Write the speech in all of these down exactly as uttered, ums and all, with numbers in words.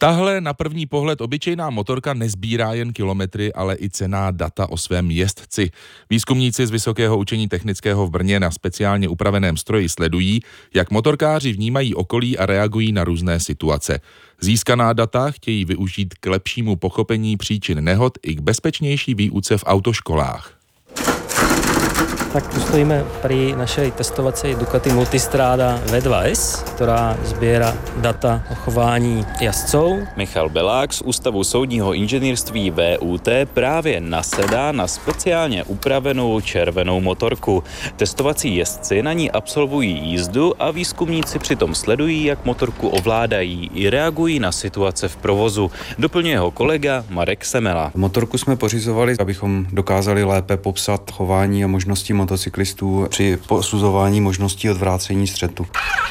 Tahle na první pohled obyčejná motorka nezbírá jen kilometry, ale i cenná data o svém jezdci. Výzkumníci z Vysokého učení technického v Brně na speciálně upraveném stroji sledují, jak motorkáři vnímají okolí a reagují na různé situace. Získaná data chtějí využít k lepšímu pochopení příčin nehod i k bezpečnější výuce v autoškolách. Tak tu stojíme pri našej testovacej Ducati Multistrada vé dva es, ktorá zbiera data o chování jazdců. Michal Belák z Ústavu soudního inženýrství vé ú té právě nasedá na speciálně upravenou červenou motorku. Testovací jezdci na ní absolvují jízdu a výzkumníci přitom sledují, jak motorku ovládají i reagují na situace v provozu. Doplňuje ho kolega Marek Semela. Motorku jsme pořizovali, abychom dokázali lépe popsat chování a možnosti motocyklistů při posuzování možností odvrácení střetu.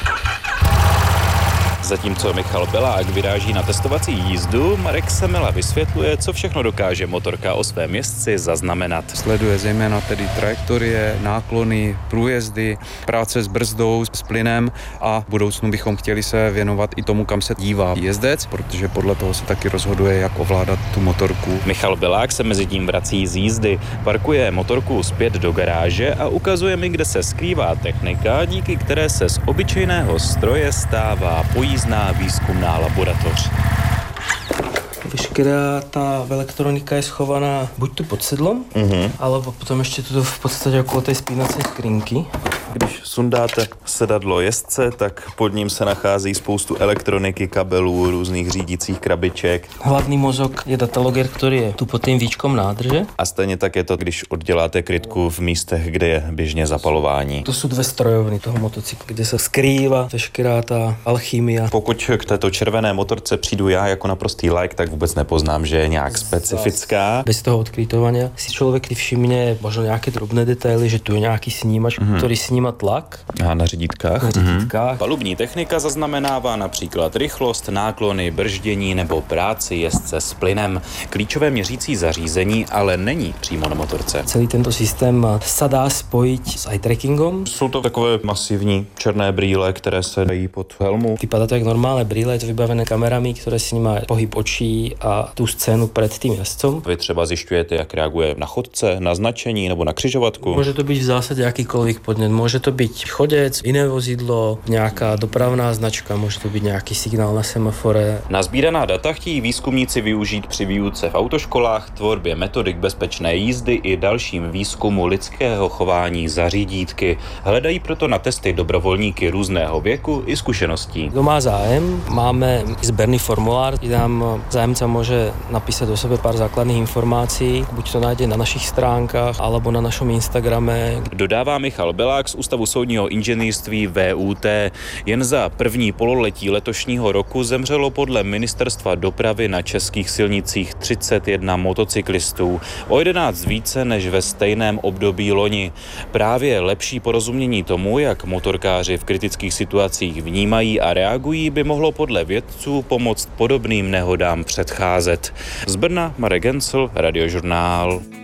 Zatímco Michal Belák vyráží na testovací jízdu, Marek Semela vysvětluje, co všechno dokáže motorka o svém jezdci zaznamenat. Sleduje zejména tedy trajektorie, náklony, průjezdy, práce s brzdou, s plynem a v budoucnu bychom chtěli se věnovat i tomu, kam se dívá jezdec, protože podle toho se taky rozhoduje, jak ovládat tu motorku. Michal Belák se mezi tím vrací z jízdy, parkuje motorku zpět do garáže a ukazuje mi, kde se skrývá technika, díky které se z obyčejného stroje stává pojízdná výzkumná laboratoř. Veškerá tá elektronika je schovaná buď tu pod sedlom, uh-huh. alebo potom ešte tu v podstate okolo tej spínacej skrinky. Když sundáte sedadlo jezdce, tak pod ním se nachází spoustu elektroniky, kabelů, různých řídících krabiček. Hlavný mozog je dataloger, který je tu pod tím víčkom nádrže. A stejně tak je to, když odděláte krytku v místech, kde je běžně zapalování. To jsou dvě strojovny toho motocyklu, kde se skrývá veškerá ta alchymia. Pokud k této červené motorce přijdu já jako naprostý like, tak vůbec nepoznám, že je nějak specifická. Bez toho odkrytovania si člověk všimne možno nějaké drobné detaily, že tu je nějaký snímač, mm-hmm. který sníma tlak. A na řidítkách. Na řidítkách. Mm-hmm. Palubní technika zaznamenává například rychlost, náklony, brždění nebo práci jezdce s plynem. Klíčové měřící zařízení ale není přímo na motorce. Celý tento systém se dá spojit s eye trackingom. Jsou to takové masivní černé brýle, které se dají pod helmu. Vypadá to jak normálne brýle, je to vybavené kamerami, které snímají pohyb očí a tu scénu před tím jazdcem. Vy třeba zjišťujete, jak reaguje na chodce, na značení nebo na křižovatku. Může to být v zásadě jakýkoliv podnět. Může to být chodec, jiné vozidlo, nějaká dopravná značka, může to být nějaký signál na semafore. Na sbíraná data chtějí výzkumníci využít při výuce v autoškolách, tvorbě metodik bezpečné jízdy i dalším výzkumu lidského chování za řídítky. Hledají proto na testy dobrovolníky různého věku i zkušeností. Kdo má zájem, máme zberný formulár, kde nám zájemca může napísat do sebe pár základných informací, buď to najde na našich stránkách, alebo na našom Instagrame. Dodává Michal Belák z Ústavu soudního inženýrství vé ú té. Jen za první pololetí letošního roku zemřelo podle Ministerstva dopravy na českých silnicích třicet jedna motocyklistů, o jedenáct více než ve stejném období loni. Právě lepší porozumění tomu, jak motorkáři v kritických situacích vnímají a reagují, by mohlo podle vědců pomoct podobným nehodám předcházet. Z Brna Marek Gencl, Radiožurnál.